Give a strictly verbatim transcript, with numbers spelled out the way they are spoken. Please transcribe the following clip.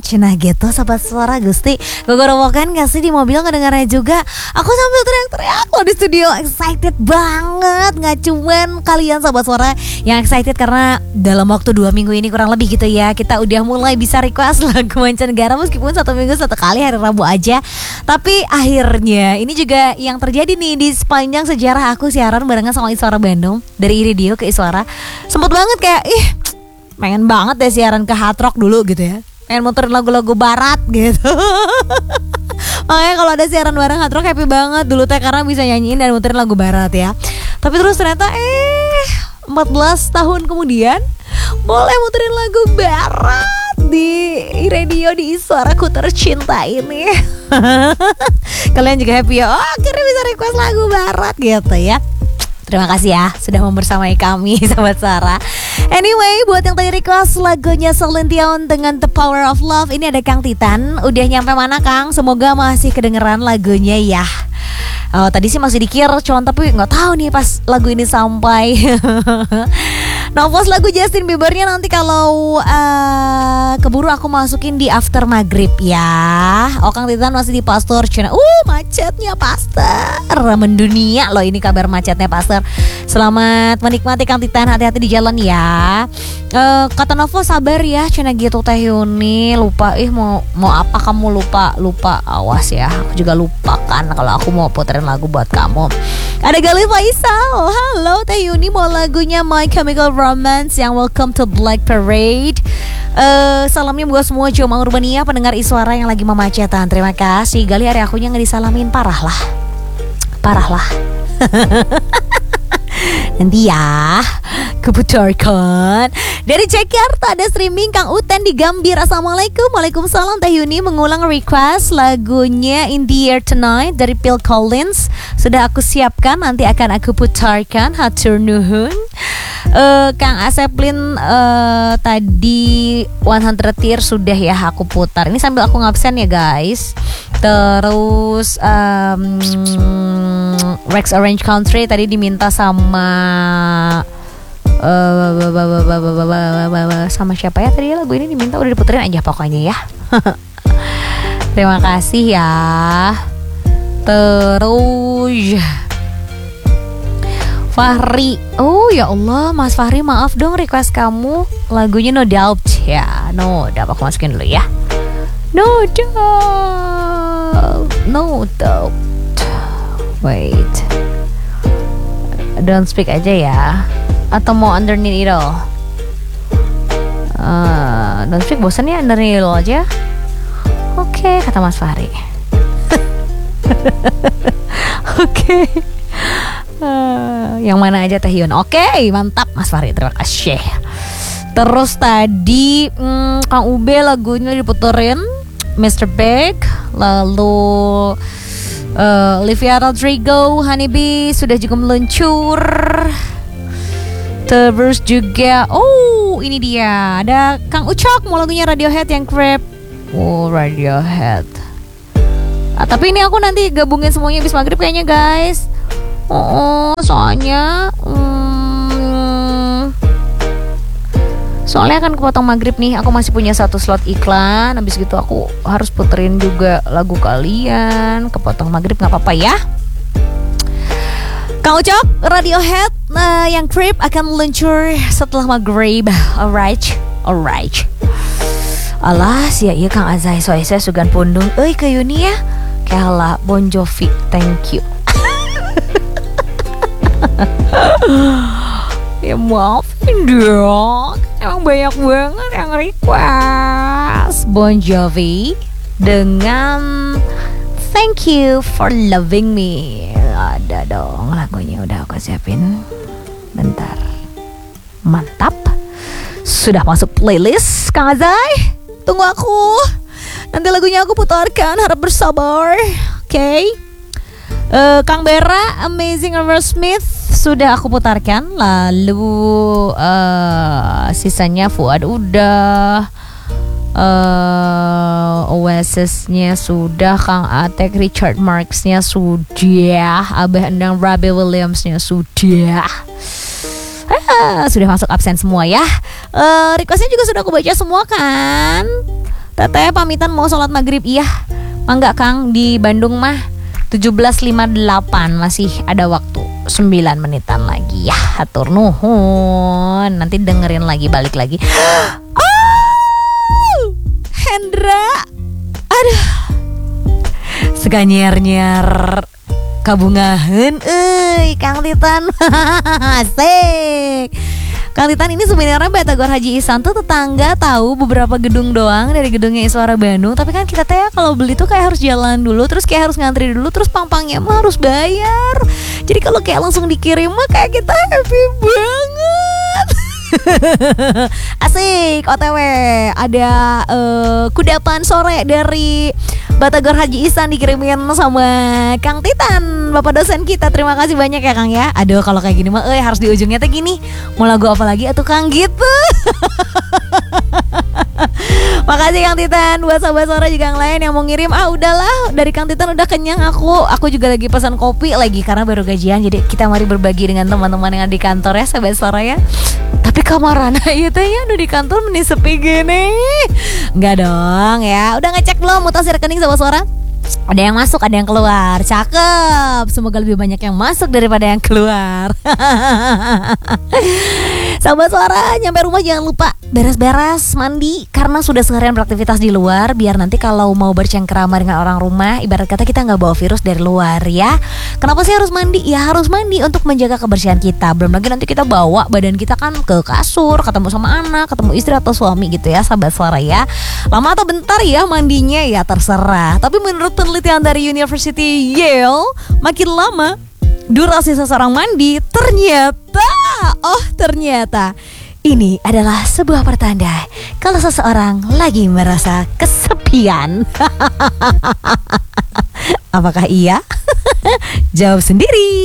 Cenah gitu sobat suara Gusti. Gue gorowokan gak sih di mobil ngedengarnya juga. Aku sambil teriak-teriak loh di studio. Excited banget. Gak cuman kalian sobat suara yang excited karena dalam waktu dua minggu ini kurang lebih gitu ya, kita udah mulai bisa request lagu mancanegara meskipun satu minggu satu kali hari Rabu aja. Tapi akhirnya ini juga yang terjadi nih di sepanjang sejarah aku siaran barengan sama Iswara Bandung. Dari Iridio ke Iswara. Sempet banget kayak ih pengen banget deh siaran ke Hard Rock dulu gitu ya. Pengen muterin lagu-lagu barat gitu. Makanya kalau ada siaran bareng Hard Rock happy banget dulu teh karena bisa nyanyiin dan muterin lagu barat ya. Tapi terus ternyata eh empat belas tahun kemudian boleh muterin lagu barat di radio di Suaraku Tercinta ini. Kalian juga happy ya. Oh, akhirnya bisa request lagu barat gitu ya. Terima kasih ya sudah membersamai kami sahabat Sarah. Anyway, buat yang tadi request lagunya Celine Dion dengan The Power of Love, ini ada Kang Titan. Udah nyampe mana Kang? Semoga masih kedengeran lagunya ya. Oh, tadi sih masih dikir cuman tapi nggak tahu nih pas lagu ini sampai. Novos lagu Justin Biebernya nanti kalau uh, keburu aku masukin di after maghrib ya. Oh, Kang Titan masih di Pasteur Cina. Uh macetnya Pasteur mendunia loh ini kabar macetnya Pasteur. Selamat menikmati Kang Titan, hati-hati di jalan ya. uh, Kata Novo sabar ya Cina gitu Teh Yuni. Lupa ih mau mau apa kamu lupa lupa awas ya. Aku juga lupa kan kalau aku mau puterin lagu buat kamu. Ada Galih Faisal. Halo Teh Yuni, mau lagunya My Chemical Romance yang Welcome to Black Parade. uh, Salamnya buat semua Joma Urbania pendengar Iswara yang lagi memacetan. Terima kasih Galih, hari akunya nggak disalamin. Parah lah Parah lah. Nanti ya keputarkan. Dari Jakarta ada streaming Kang Uten di Gambir. Assalamualaikum. Waalaikumsalam Teh Yuni, mengulang request lagunya In the Air Tonight dari Phil Collins. Sudah aku siapkan, nanti akan aku putarkan. Hatur nuhun. uh, Kang Aseplin uh, tadi seratus Years sudah ya aku putar. Ini sambil aku ngabsen ya guys. Terus um, Rex Orange Country tadi diminta sama uh, sama siapa ya tadi lagu ini diminta, udah diputerin aja pokoknya ya. Terima kasih ya. Terus Fahri, oh ya Allah Mas Fahri, maaf dong request kamu lagunya No Doubt ya. No Doubt aku masukin dulu ya. No Doubt, No Doubt. Wait, Don't Speak aja ya. Atau mau Underneath It All? uh, Don't Speak bosan ya, Underneath It All aja. Oke, okay, kata Mas Fahri. Oke. Okay. Uh, yang mana aja Teh Yun? Oke, okay, mantap Mas Fahri, terima kasih. Terus tadi hmm, Kang Ube lagunya diputerin mister Big. Lalu uh, Olivia Rodrigo Honeybee sudah juga meluncur. Terus juga oh ini dia ada Kang Ucok mau lagunya Radiohead yang Creep. Oh Radiohead. Ah, tapi ini aku nanti gabungin semuanya habis maghrib kayaknya guys. Oh soalnya hmm, soalnya akan kepotong maghrib nih. Aku masih punya satu slot iklan. Habis gitu aku harus puterin juga lagu kalian. Kepotong maghrib gak apa-apa ya. Kang Ucok, Radiohead uh, yang Creep akan meluncur setelah maghrib. Alright, alright. Alas ya iya Kang Azai soalnya saya sugan pundung. Eh ke Yuni ya. Kala Bon Jovi, thank you. Ya maafin dong, emang banyak banget yang request Bon Jovi dengan Thank You for Loving Me. Ada dong lagunya udah aku siapin. Bentar. Mantap. Sudah masuk playlist Kang Azai. Tunggu aku. Nanti lagunya aku putarkan, harap bersabar. Oke. Okay. Uh, Kang Bera Amazing Aerosmith sudah aku putarkan. Lalu uh, sisanya Fuad udah. Uh, Oasis-nya sudah, Kang Atek Richard Marx-nya sudah, Abah Endang Robbie Williams-nya sudah. Ah, sudah masuk absen semua ya. uh, Request-nya juga sudah aku baca semua kan. Teteh pamitan mau sholat maghrib. Iya, mangga Kang, di Bandung mah tujuh belas lima puluh delapan, masih ada waktu sembilan menitan lagi. Ya, hatur nuhun. Nanti dengerin lagi, balik lagi. Oh, Hendra, aduh, seganyer-nyer kabungaheun euy Kang Titan. Asik. Kang Titan ini sebenarnya Batagor Haji Ihsan tuh tetangga, tahu, beberapa gedung doang dari gedungnya Iswara Bandung. Tapi kan kita teh kalau beli tuh kayak harus jalan dulu, terus kayak harus ngantri dulu, terus pang-pangnya mah harus bayar. Jadi kalau kayak langsung dikirim mah kayak kita happy banget. Asik. O T W ada uh, kudapan sore dari Batagor Haji Ihsan dikirimin sama Kang Titan, Bapak dosen kita. Terima kasih banyak ya Kang ya. Aduh, kalau kayak gini mah eh harus di ujungnya teh gini. Mau lagu apa lagi atuh Kang gitu. Makasih Kang Titan. Buat sahabat sore juga yang lain yang mau ngirim, ah udahlah, dari Kang Titan udah kenyang aku. Aku juga lagi pesan kopi lagi karena baru gajian. Jadi kita mari berbagi dengan teman-teman yang ada di kantor ya sahabat sore ya. Tapi kamarana ieu teh ya udah di kantor meni sepi gini. Enggak dong ya. Udah ngecek belum mutasi rekening sahabat suara? Ada yang masuk, ada yang keluar. Cakep. Semoga lebih banyak yang masuk daripada yang keluar. Sahabat suara, nyampe rumah jangan lupa beres-beres, mandi, karena sudah seharian beraktivitas di luar. Biar nanti kalau mau bercengkerama dengan orang rumah, ibarat kata kita gak bawa virus dari luar ya. Kenapa sih harus mandi? Ya harus mandi untuk menjaga kebersihan kita. Belum lagi nanti kita bawa badan kita kan ke kasur, ketemu sama anak, ketemu istri atau suami gitu ya sahabat suara ya. Lama atau bentar ya mandinya ya terserah. Tapi menurut penelitian dari University Yale, makin lama durasi seseorang mandi ternyata, oh ternyata ini adalah sebuah pertanda kalau seseorang lagi merasa kesepian. Apakah iya? Jawab sendiri.